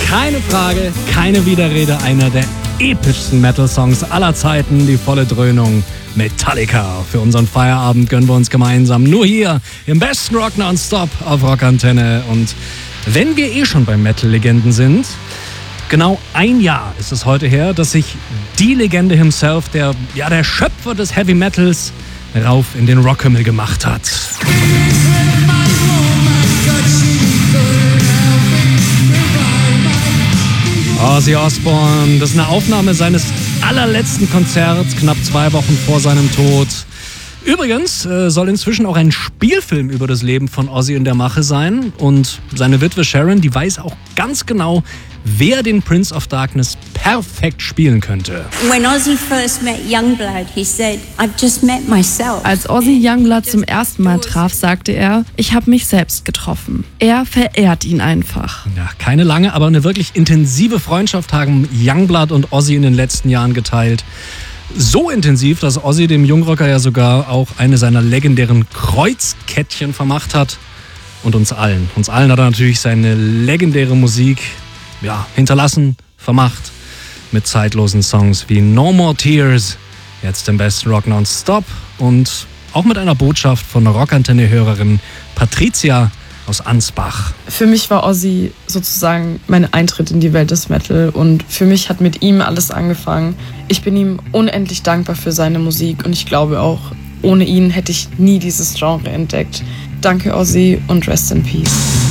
Keine Frage, keine Widerrede, einer der epischsten Metal-Songs aller Zeiten, die volle Dröhnung. Metallica. Für unseren Feierabend gönnen wir uns gemeinsam nur hier im besten Rock Nonstop auf Rockantenne. Und wenn wir schon bei Metal-Legenden sind, genau ein Jahr ist es heute her, dass sich die Legende himself, der Schöpfer des Heavy Metals, rauf in den Rockhimmel gemacht hat. Ozzy Osbourne, das ist eine Aufnahme seines allerletzten Konzerts, knapp 2 Wochen vor seinem Tod. Übrigens soll inzwischen auch ein Spielfilm über das Leben von Ozzy in der Mache sein. Und seine Witwe Sharon, die weiß auch ganz genau, wer den Prince of Darkness perfekt spielen könnte. When Ozzy first met Youngblood, he said, I've just met myself. Als Ozzy Youngblood zum ersten Mal traf, sagte er, ich habe mich selbst getroffen. Er verehrt ihn einfach. Ja, keine lange, aber eine wirklich intensive Freundschaft haben Youngblood und Ozzy in den letzten Jahren geteilt. So intensiv, dass Ozzy dem Jungrocker ja sogar auch eine seiner legendären Kreuzkettchen vermacht hat. Und uns allen hat er natürlich seine legendäre Musik hinterlassen, vermacht mit zeitlosen Songs wie No More Tears, jetzt im besten Rock Nonstop und auch mit einer Botschaft von Rockantenne-Hörerin Patricia aus Ansbach. Für mich war Ozzy sozusagen mein Eintritt in die Welt des Metal und für mich hat mit ihm alles angefangen. Ich bin ihm unendlich dankbar für seine Musik und ich glaube auch, ohne ihn hätte ich nie dieses Genre entdeckt. Danke Ozzy und Rest in Peace.